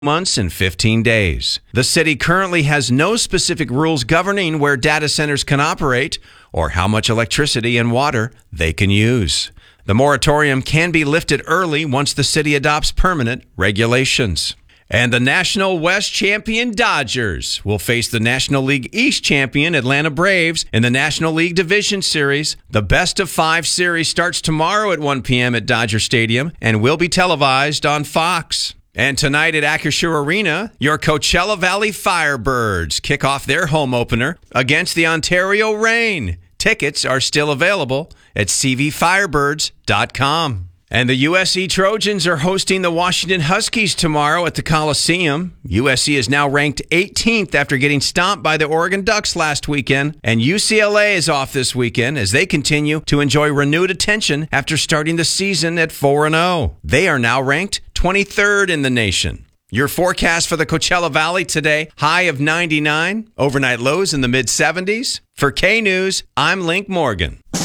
months and 15 days. The city currently has no specific rules governing where data centers can operate or how much electricity and water they can use. The moratorium can be lifted early once the city adopts permanent regulations. And the National West champion Dodgers will face the National League East champion Atlanta Braves in the National League Division Series. The best-of-5 series starts tomorrow at 1 p.m. at Dodger Stadium and will be televised on Fox. And tonight at Acrisure Arena, your Coachella Valley Firebirds kick off their home opener against the Ontario Reign. Tickets are still available at cvfirebirds.com. And the USC Trojans are hosting the Washington Huskies tomorrow at the Coliseum. USC is now ranked 18th after getting stomped by the Oregon Ducks last weekend. And UCLA is off this weekend as they continue to enjoy renewed attention after starting the season at 4-0. They are now ranked 23rd in the nation. Your forecast for the Coachella Valley today, high of 99, overnight lows in the mid-70s. For K-News, I'm Link Morgan.